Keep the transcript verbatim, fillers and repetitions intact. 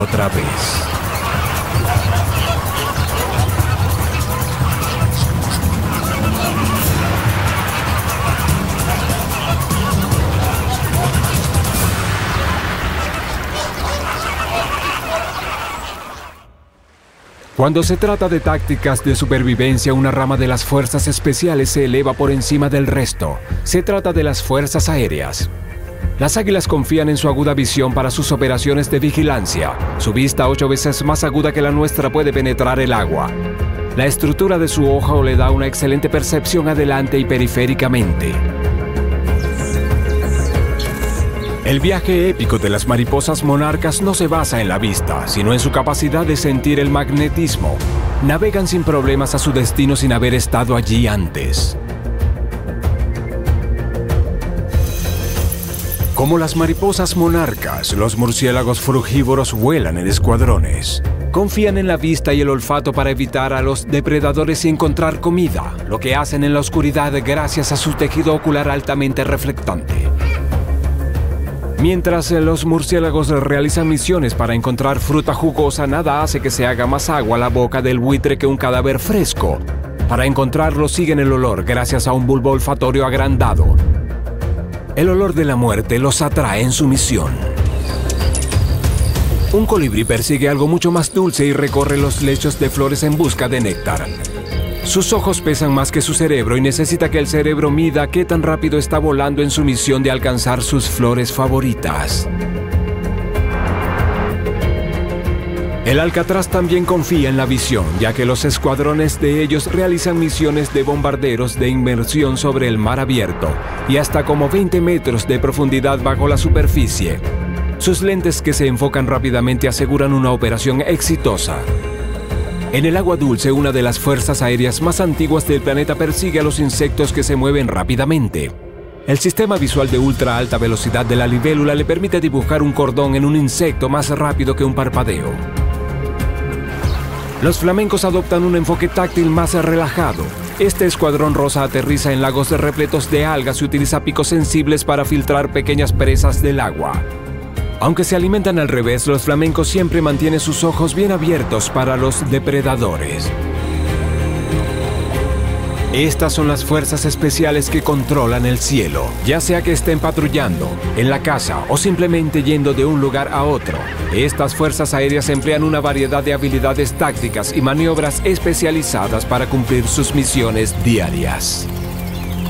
Otra vez. Cuando se trata de tácticas de supervivencia, una rama de las fuerzas especiales se eleva por encima del resto. Se trata de las fuerzas aéreas. Las águilas confían en su aguda visión para sus operaciones de vigilancia. Su vista, ocho veces más aguda que la nuestra, puede penetrar el agua. La estructura de su ojo le da una excelente percepción adelante y periféricamente. El viaje épico de las mariposas monarcas no se basa en la vista, sino en su capacidad de sentir el magnetismo. Navegan sin problemas a su destino sin haber estado allí antes. Como las mariposas monarcas, los murciélagos frugívoros vuelan en escuadrones. Confían en la vista y el olfato para evitar a los depredadores y encontrar comida, lo que hacen en la oscuridad gracias a su tejido ocular altamente reflectante. Mientras los murciélagos realizan misiones para encontrar fruta jugosa, nada hace que se haga más agua la boca del buitre que un cadáver fresco. Para encontrarlo siguen el olor gracias a un bulbo olfatorio agrandado. El olor de la muerte los atrae en su misión. Un colibrí persigue algo mucho más dulce y recorre los lechos de flores en busca de néctar. Sus ojos pesan más que su cerebro y necesita que el cerebro mida qué tan rápido está volando en su misión de alcanzar sus flores favoritas. El alcatraz también confía en la visión, ya que los escuadrones de ellos realizan misiones de bombarderos de inmersión sobre el mar abierto y hasta como veinte metros de profundidad bajo la superficie. Sus lentes, que se enfocan rápidamente, aseguran una operación exitosa. En el agua dulce, una de las fuerzas aéreas más antiguas del planeta persigue a los insectos que se mueven rápidamente. El sistema visual de ultra alta velocidad de la libélula le permite dibujar un cordón en un insecto más rápido que un parpadeo. Los flamencos adoptan un enfoque táctil más relajado. Este escuadrón rosa aterriza en lagos repletos de algas y utiliza picos sensibles para filtrar pequeñas presas del agua. Aunque se alimentan al revés, los flamencos siempre mantienen sus ojos bien abiertos para los depredadores. Estas son las fuerzas especiales que controlan el cielo, ya sea que estén patrullando, en la casa o simplemente yendo de un lugar a otro. Estas fuerzas aéreas emplean una variedad de habilidades tácticas y maniobras especializadas para cumplir sus misiones diarias.